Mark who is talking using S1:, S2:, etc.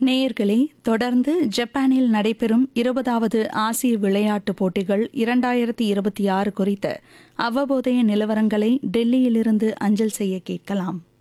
S1: நேயர்களே, தொடர்ந்து ஜப்பானில் நடைபெறும் 20வது ஆசிய விளையாட்டுப் போட்டிகள் 2026 குறித்த அவ்வப்போதைய நிலவரங்களை டெல்லியிலிருந்து அஞ்சல் செய்ய கேட்கலாம்.